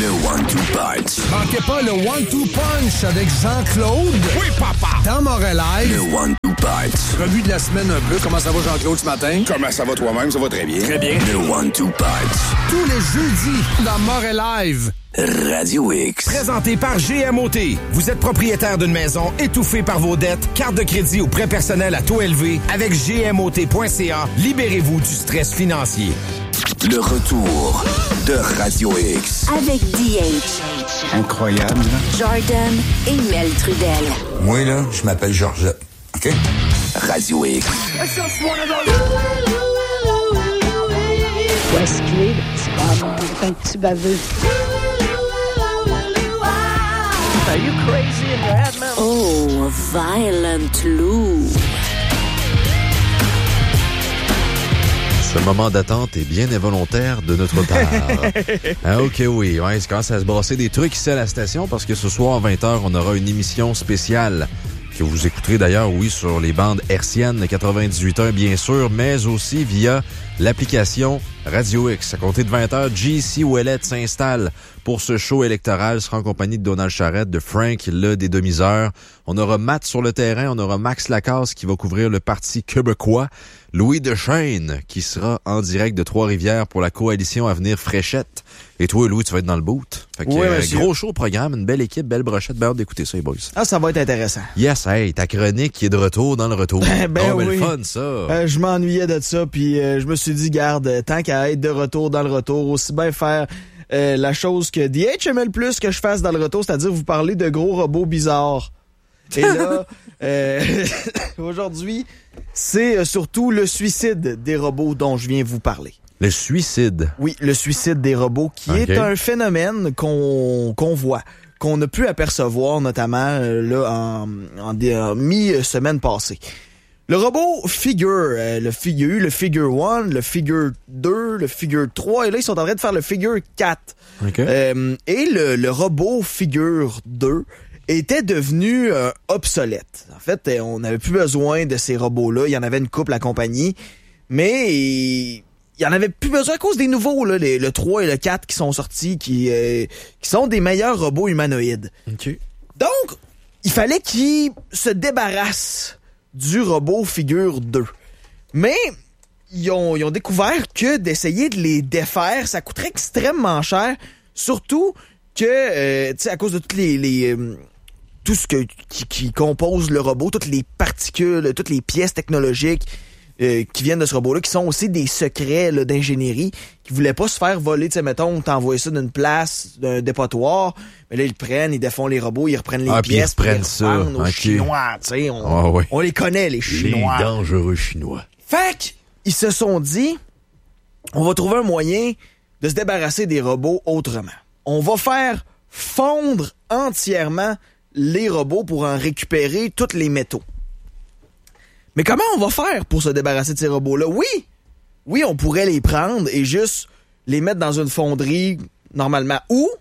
Le One-Two Punch. Manquez pas le One-Two Punch avec Jean-Claude. Oui, papa. Dans Montréal. Le One-Two Punch. Revue de la semaine un peu. Comment ça va, Jean-Claude, ce matin? Comment ça va toi-même? Ça va très bien. Très bien. Le One-Two Punch. Tous les jeudis dans Montréal. Radio X. Présenté par GMOT. Vous êtes propriétaire d'une maison étouffée par vos dettes, carte de crédit ou prêt personnel à taux élevé. Avec GMOT.ca, libérez-vous du stress financier. Le retour de Radio X. Avec DH. Incroyable. Jordan et Mel Trudel. Moi, là, je m'appelle Georgette. OK? Radio X. Wesley, c'est pas un petit baveux. Are you crazy in your head, man? Oh, Violent Lou. Ce moment d'attente est bien involontaire de notre part. Ah, OK, oui. Ouais, il commence à se brasser des trucs ici à la station parce que ce soir, 20h, on aura une émission spéciale que vous écouterez d'ailleurs, oui, sur les bandes hertziennes 98.1, bien sûr, mais aussi via l'application Radio X. À compter de 20h, JC Ouellette s'installe pour ce show électoral. Sera en compagnie de Donald Charette, de Frank, le des demi-heures. On aura Matt sur le terrain. On aura Max Lacasse qui va couvrir le Parti québécois. Louis Dechaine qui sera en direct de Trois-Rivières pour la coalition Avenir Fréchette. Et toi, Louis, tu vas être dans le boot. Fait que, oui, gros show au programme, une belle équipe, belle brochette. Ben, hâte d'écouter ça, les boys. Ah, ça va être intéressant. Yes, hey, ta chronique qui est de retour dans le retour. Ben oui. Le fun, ça. Je m'ennuyais de ça, puis je me suis dit, garde, tant qu'à être de retour dans le retour, aussi bien faire la chose que DH aimait le plus que je fasse dans le retour, c'est-à-dire vous parler de gros robots bizarres. Et là, aujourd'hui, c'est surtout le suicide des robots dont je viens vous parler. Le suicide? Oui, le suicide des robots, qui est un phénomène qu'on voit, qu'on a pu apercevoir notamment là en mi-semaine passée. Le robot Figure, il y a eu le Figure 1, le Figure 2, le Figure 3, et là, ils sont en train de faire le Figure 4. Okay. Et le robot Figure 2 était devenu obsolète. En fait, on n'avait plus besoin de ces robots-là. Il y en avait une couple à compagnie, mais il y en avait plus besoin à cause des nouveaux, là, le 3 et le 4 qui sont sortis, qui sont des meilleurs robots humanoïdes. Okay. Donc, il fallait qu'ils se débarrassent du robot Figure 2. Mais ils ont découvert que d'essayer de les défaire, ça coûterait extrêmement cher, surtout que, tu sais, à cause de toutes tout ce qui compose le robot, toutes les particules, toutes les pièces technologiques qui viennent de ce robot-là, qui sont aussi des secrets là, d'ingénierie, qui voulaient pas se faire voler, tu sais, mettons, t'envoies ça d'une place, d'un dépotoir, mais là, ils le prennent, ils défont les robots, ils reprennent les pièces, puis ils reprennent ça aux Chinois, tu sais, on les connaît, les Chinois. Les dangereux Chinois. Fait qu'ils se sont dit, on va trouver un moyen de se débarrasser des robots autrement. On va faire fondre entièrement les robots pour en récupérer tous les métaux. Mais comment on va faire pour se débarrasser de ces robots-là? Oui, on pourrait les prendre et juste les mettre dans une fonderie normalement.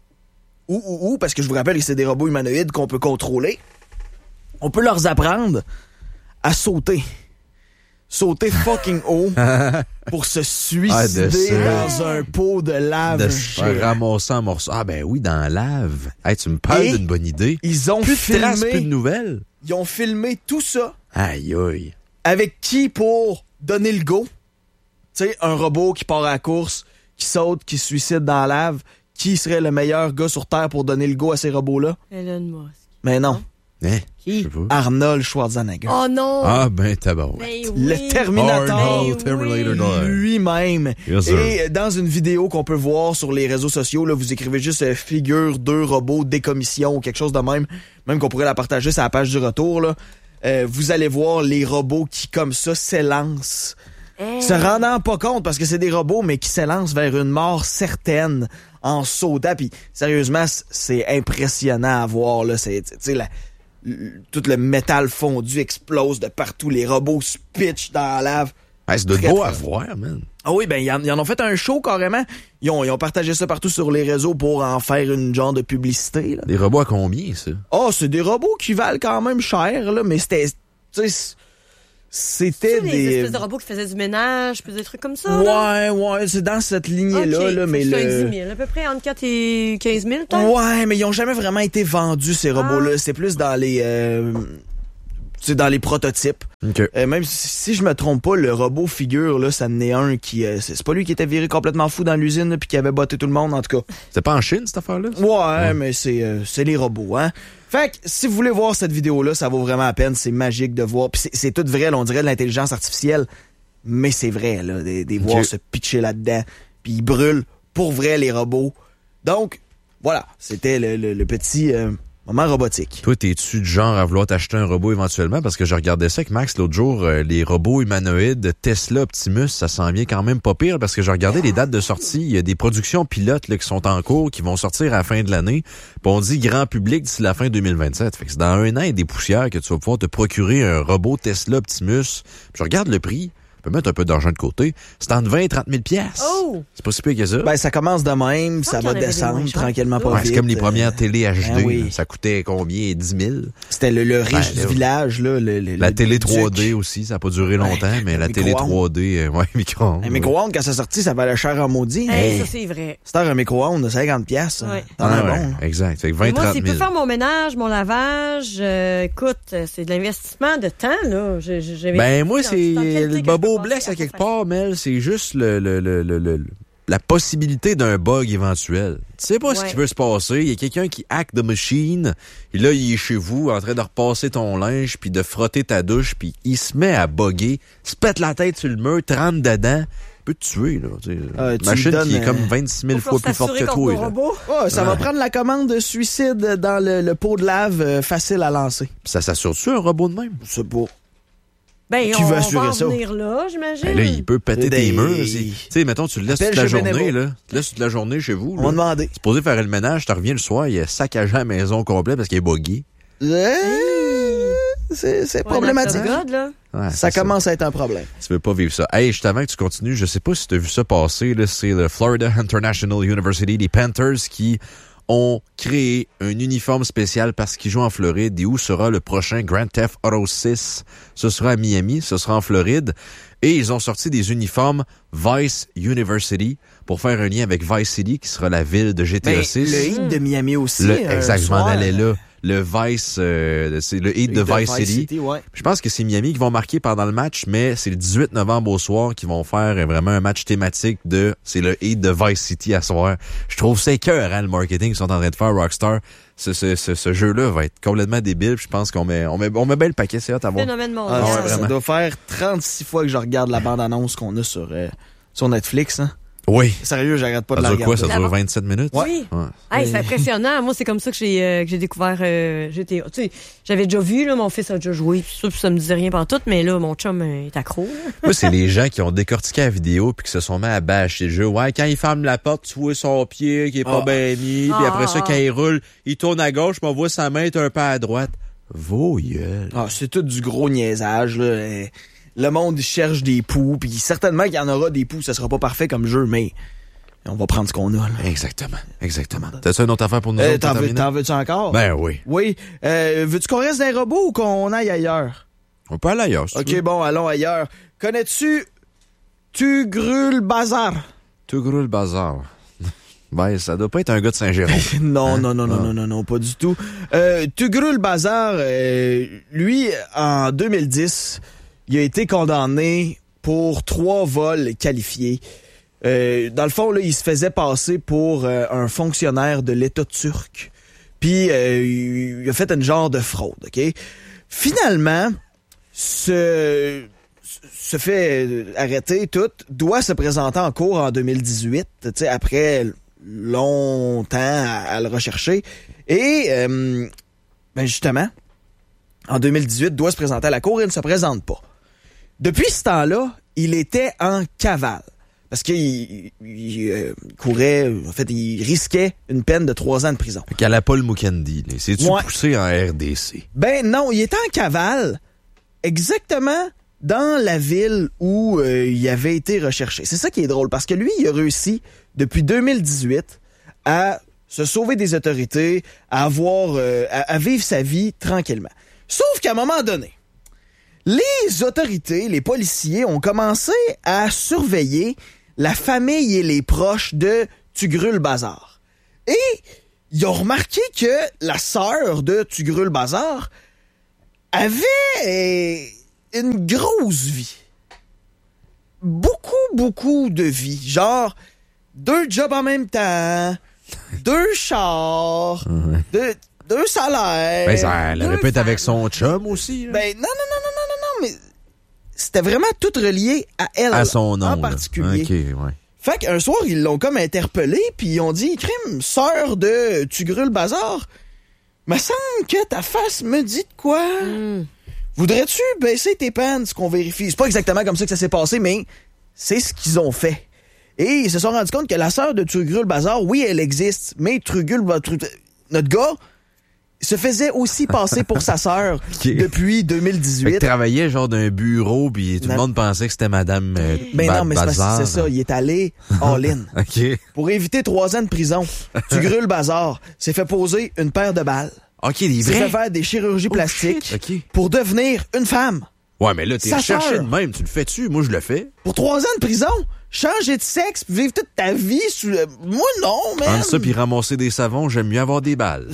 Ou, parce que je vous rappelle que c'est des robots humanoïdes qu'on peut contrôler, on peut leur apprendre à sauter. Sauter fucking haut pour se suicider dans un pot de lave. De se ramasser en morceaux. Ah ben oui, dans la lave. Hey, tu me parles d'une bonne idée. Ils ont plus filmé, de traces, plus de nouvelles. Ils ont filmé tout ça. Aïe aïe. Avec qui pour donner le go? Tu sais, un robot qui part à la course, qui saute, qui se suicide dans la lave. Qui serait le meilleur gars sur Terre pour donner le go à ces robots-là? Elon Musk. Mais non. Hein? Qui? Arnold Schwarzenegger. Oh non! Ah ben tabarouette. Oui. Le Terminator. Arnold Terminator. Lui-même. Yes, et dans une vidéo qu'on peut voir sur les réseaux sociaux, là, vous écrivez juste Figure 2 robots décommission ou quelque chose de même qu'on pourrait la partager sur la page du retour, là. Vous allez voir les robots qui, comme ça, s'élancent. Se rendant pas compte, parce que c'est des robots, mais qui s'élancent vers une mort certaine en sautant. Puis, sérieusement, c'est impressionnant à voir, là. C'est, tu sais, tout le métal fondu explose de partout. Les robots se pitchent dans la lave. Hey, c'est de beau à voir, man. Ah oui, ben, ils en ont fait un show carrément. Ils ont partagé ça partout sur les réseaux pour en faire une genre de publicité, là. Des robots à combien, ça? Oh, c'est des robots qui valent quand même cher, là, mais c'était, tu sais, c'était des espèces de robots qui faisaient du ménage, puis des trucs comme ça. Ouais, c'est dans cette lignée-là. Okay. Là, mais c'est 10 000, à peu près entre 4 et 15 000, peut-être? Ouais, mais ils ont jamais vraiment été vendus, ces robots-là. C'est plus dans les... c'est dans les prototypes. Okay. Même si je me trompe pas, le robot figure, là, ça en est un qui... c'est pas lui qui était viré complètement fou dans l'usine, puis qui avait botté tout le monde, en tout cas. C'était pas en Chine, cette affaire-là? Ouais, mais c'est les robots, hein. Fait que, si vous voulez voir cette vidéo-là, ça vaut vraiment la peine. C'est magique de voir. Puis c'est tout vrai, là, on dirait de l'intelligence artificielle. Mais c'est vrai, là, des voir se pitcher là-dedans. Puis ils brûlent pour vrai, les robots. Donc, voilà, c'était le petit... moment robotique. Toi, t'es-tu du genre à vouloir t'acheter un robot éventuellement? Parce que je regardais ça avec Max l'autre jour, les robots humanoïdes Tesla Optimus, ça s'en vient quand même pas pire parce que je regardais les dates de sortie. Il y a des productions pilotes là, qui sont en cours, qui vont sortir à la fin de l'année. Puis on dit grand public d'ici la fin 2027. Fait que c'est dans 1 an et des poussières que tu vas pouvoir te procurer un robot Tesla Optimus. Puis je regarde le prix. Tu peux mettre un peu d'argent de côté. C'est entre 20 et 30 000 $. Oh! C'est pas si pire que ça. Ben, ça commence de même, ça va descendre tranquillement pas vite. C'est comme les premières télé HD. Oui. Ça coûtait combien? 10 000? C'était le riche du village. Là, la télé 3D aussi, ça n'a pas duré longtemps, mais la télé 3D, micro-ondes. Un micro-ondes, quand ça sortit, ça valait cher en maudit. Hey, ça, c'est vrai. C'était un micro-ondes de 50 $. Ouais. T'en as bon. Exact. Fait que 20-30 000. Moi, s'il peut faire mon ménage, mon lavage, écoute, c'est de l'investissement de temps, là. Ben, moi, c'est le bobo blesse à quelque part. Mel, c'est juste la possibilité d'un bug éventuel. Tu sais pas ce qui peut se passer. Il y a quelqu'un qui hack the machine, et là, il est chez vous en train de repasser ton linge, puis de frotter ta douche, puis il se met à bugger, se pète la tête sur le mur, te rentre dedans, peut te tuer, là. Une machine qui est comme 26 000 fois plus forte que toi. Là. Oh, ça va prendre la commande de suicide dans le pot de lave facile à lancer. Ça s'assure-tu un robot de même? C'est beau. Ben, qui on va assurer va en ça? venir là, j'imagine. Ben là, il peut péter tes murs. Tu sais, mettons, tu le laisses toute la journée, là. Tu laisses toute la journée chez vous. On va demander. Tu es supposé faire le ménage, tu reviens le soir, il a saccagé la maison complète parce qu'il est buggé. C'est problématique. God, là. Ouais, ça commence à être un problème. Tu veux pas vivre ça. Hey, juste avant que tu continues, je sais pas si tu as vu ça passer, là, c'est le Florida International University, les Panthers qui ont créé un uniforme spécial parce qu'ils jouent en Floride. Et où sera le prochain Grand Theft Auto 6? Ce sera à Miami, ce sera en Floride. Et ils ont sorti des uniformes Vice University pour faire un lien avec Vice City, qui sera la ville de GTA 6. Le Heat de Miami aussi. Exactement, on allait là. Le Vice, c'est le Heat de Vice City. Ouais. Je pense que c'est Miami qui vont marquer pendant le match, mais c'est le 18 novembre au soir qu'ils vont faire vraiment un match thématique c'est le Heat de Vice City à soir. Je trouve ça écœurant, le marketing qu'ils sont en train de faire, Rockstar. Ce jeu-là va être complètement débile. Je pense qu'on met bien le paquet, c'est hot à voir. Phénomène mondial. Ça doit faire 36 fois que je regarde la bande-annonce qu'on a sur Netflix, hein. Oui. Sérieux, j'arrête pas de la regarder. Ça dure quoi? Ça dure 27 minutes? Oui. Ouais. Hey, c'est impressionnant. Moi, c'est comme ça que j'ai découvert GTA. Tu sais, j'avais déjà vu, là, mon fils a déjà joué, puis ça me disait rien pantoute, mais là, mon chum est accro. Là. Moi, c'est les gens qui ont décortiqué la vidéo puis qui se sont mis à bâcher le jeu. Ouais, quand il ferme la porte, tu vois son pied qui est pas bien mis, puis après ça, quand il roule, il tourne à gauche, puis on voit sa main être un peu à droite. Vos gueules. C'est tout du gros niaisage, là. Le monde cherche des poux, puis certainement qu'il y en aura des poux, ça sera pas parfait comme jeu, mais on va prendre ce qu'on a. Là. Exactement. T'as-tu une autre affaire pour nous autres? T'en veux-tu encore? Ben oui. Oui. Veux-tu qu'on reste dans les robots ou qu'on aille ailleurs? On peut aller ailleurs, si tu veux. Bon, allons ailleurs. Connais-tu Tugrul Bazar? Tugrul Bazar. Ben, ça doit pas être un gars de Saint-Jérôme. Non, pas du tout. Tugrul Bazar, lui, en 2010... il a été condamné pour 3 vols qualifiés. Dans le fond, là, il se faisait passer pour un fonctionnaire de l'État turc. Puis, il a fait une genre de fraude, OK? Finalement, se fait arrêter tout, doit se présenter en cours en 2018, tu sais, après longtemps à le rechercher. Et, justement, en 2018, doit se présenter à la cour et ne se présente pas. Depuis ce temps-là, il était en cavale. Parce qu'il courait, en fait, il risquait une peine de 3 ans de prison. Qu'à la Paul Mukendi, c'est-tu poussé en RDC? Ben non, il était en cavale, exactement dans la ville où il avait été recherché. C'est ça qui est drôle, parce que lui, il a réussi, depuis 2018, à se sauver des autorités, à vivre sa vie tranquillement. Sauf qu'à un moment donné, Les autorités, les policiers ont commencé à surveiller la famille et les proches de Tugrul Bazar. Et ils ont remarqué que la sœur de Tugrul Bazar avait une grosse vie. Beaucoup de vie. Genre, 2 jobs en même temps, 2 chars, 2 salaires. Ben, ça, elle aurait pu être avec son chum aussi. Là. Ben, non, mais c'était vraiment tout relié à elle. À son nom. En particulier. OK, ouais. Fait qu'un soir, ils l'ont comme interpellé, puis ils ont dit, crime, sœur de Tugrul Bazar, me semble que ta face me dit de quoi? Voudrais-tu baisser tes pants qu'on vérifie? C'est pas exactement comme ça que ça s'est passé, mais c'est ce qu'ils ont fait. Et ils se sont rendus compte que la sœur de Tugrul Bazar, oui, elle existe, mais notre gars, se faisait aussi passer pour sa sœur depuis 2018. Fait qu'il travaillait genre d'un bureau, puis tout le monde pensait que c'était Madame non, mais c'est ça, il est allé all-in. OK. Pour éviter 3 ans de prison, Tugrul Bazar s'est fait poser une paire de balles. OK, des s'est vrais? fait faire des chirurgies plastiques pour devenir une femme. Ouais, mais là, t'es Sa recherché sœur. de même, tu le fais-tu? Moi, je le fais. Pour 3 ans de prison, changer de sexe, puis vivre toute ta vie sous le... Moi, non, man. Entre ça, puis ramasser des savons, j'aime mieux avoir des balles.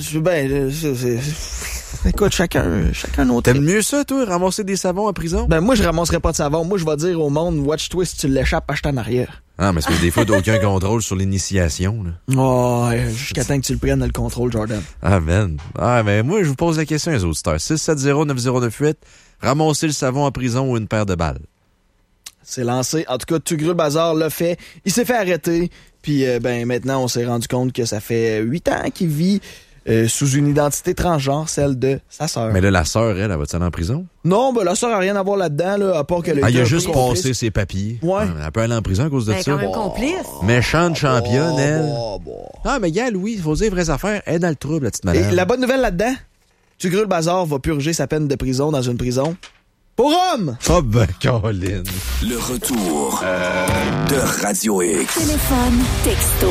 Écoute, chacun autre. T'aimes mieux ça, toi, ramasser des savons en prison? Ben, moi, je ramasserais pas de savon. Moi, je vais dire au monde, watch toi si tu l'échappes, achète en arrière. Ah, mais c'est que des fois, t'as aucun contrôle sur l'initiation, là. Oh, jusqu'à temps que tu le prennes, le contrôle, Jordan. Ah, man. Ah, mais moi, je vous pose la question, les auditeurs. 670-9098, ramasser le savon en prison ou une paire de balles? C'est lancé. En tout cas, Tugrul Bazar l'a fait. Il s'est fait arrêter. Puis, maintenant, on s'est rendu compte que ça fait 8 ans qu'il vit sous une identité transgenre, celle de sa sœur. Mais là, la sœur, elle va-tu aller en prison? Non, ben la sœur a rien à voir là-dedans, là, à part qu'elle il a juste passé ses papiers. Ouais. Elle peut aller en prison à cause de Ben, ça. quand même complice. Méchante championne, elle. Ah, mais gars, Louis, il faut dire les vraies affaires. Elle est dans le trouble, la petite madame. Et la bonne nouvelle là-dedans, Tugrul Bazar va purger sa peine de prison dans une prison pour hommes! Oh ben, Caroline. Le retour de Radio X. Téléphone, texto,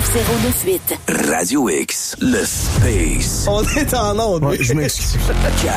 88 670 9098. Radio X, le space. On est en onde. Ouais, je m'excuse.